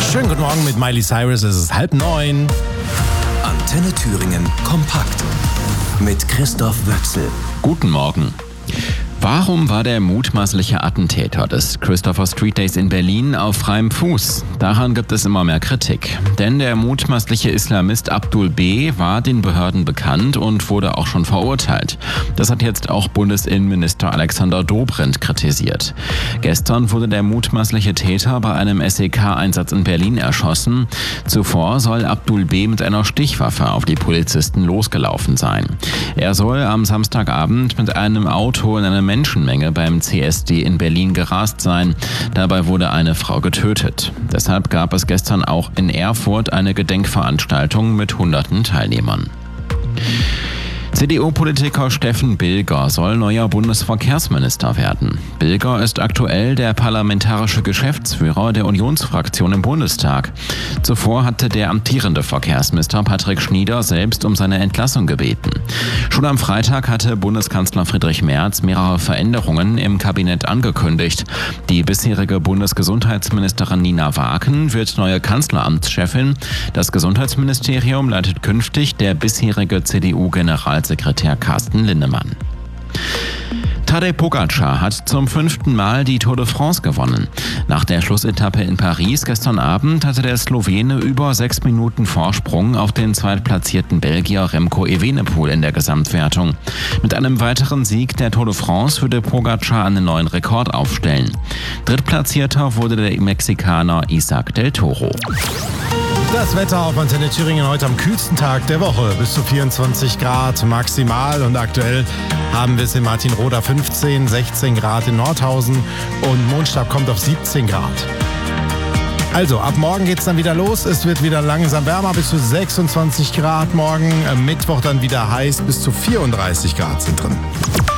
Schönen guten Morgen mit Miley Cyrus, es ist 8:30. Antenne Thüringen kompakt mit Christoph Wöchsel. Guten Morgen. Warum war der mutmaßliche Attentäter des Christopher Street Days in Berlin auf freiem Fuß? Daran gibt es immer mehr Kritik. Denn der mutmaßliche Islamist Abdul B. war den Behörden bekannt und wurde auch schon verurteilt. Das hat jetzt auch Bundesinnenminister Alexander Dobrindt kritisiert. Gestern wurde der mutmaßliche Täter bei einem SEK-Einsatz in Berlin erschossen. Zuvor soll Abdul B. mit einer Stichwaffe auf die Polizisten losgelaufen sein. Er soll am Samstagabend mit einem Auto in einer Menschenmenge beim CSD in Berlin gerast sein. Dabei wurde eine Frau getötet. Deshalb gab es gestern auch in Erfurt eine Gedenkveranstaltung mit hunderten Teilnehmern. CDU-Politiker Steffen Bilger soll neuer Bundesverkehrsminister werden. Bilger ist aktuell der parlamentarische Geschäftsführer der Unionsfraktion im Bundestag. Zuvor hatte der amtierende Verkehrsminister Patrick Schnieder selbst um seine Entlassung gebeten. Schon am Freitag hatte Bundeskanzler Friedrich Merz mehrere Veränderungen im Kabinett angekündigt. Die bisherige Bundesgesundheitsministerin Nina Waken wird neue Kanzleramtschefin. Das Gesundheitsministerium leitet künftig der bisherige CDU-Generalsekretär Carsten Linnemann. Tadej Pogačar hat zum 5. Mal die Tour de France gewonnen. Nach der Schlussetappe in Paris gestern Abend hatte der Slowene über 6 Minuten Vorsprung auf den zweitplatzierten Belgier Remco Evenepoel in der Gesamtwertung. Mit einem weiteren Sieg der Tour de France würde Pogačar einen neuen Rekord aufstellen. Drittplatzierter wurde der Mexikaner Isaac del Toro. Das Wetter auf Antenne Thüringen heute am kühlsten Tag der Woche. Bis zu 24 Grad maximal und aktuell haben wir es in Martinroda 15, 16 Grad in Nordhausen und Mondstab kommt auf 17 Grad. Also, ab morgen geht's dann wieder los. Es wird wieder langsam wärmer, bis zu 26 Grad morgen. Mittwoch dann wieder heiß, bis zu 34 Grad sind drin.